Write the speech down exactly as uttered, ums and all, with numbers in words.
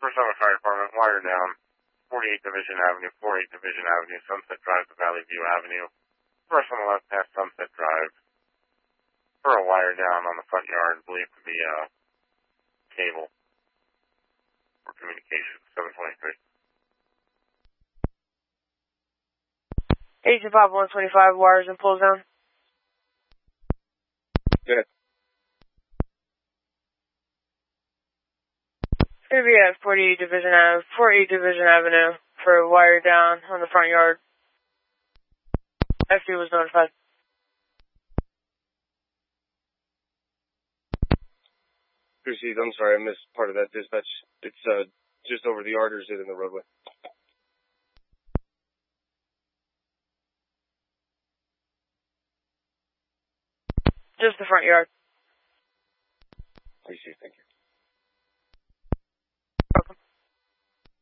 First Summit Fire Department, wire down, forty-eight Division Avenue, forty-eight Division Avenue, Sunset Drive to Valley View Avenue. First on the left past Sunset Drive. For a wire down on the front yard, believed to be a cable for communication, seven twenty-three. Agent Pop one twenty-five, wires and pulls down. Good. It's going to be at forty-eight Division Avenue, forty-eight Division Avenue for a wire down on the front yard. F D was notified. Proceed. I'm sorry, I missed part of that dispatch. It's uh, just over the yard or is it in the roadway? Just the front yard. Appreciate it. Thank you.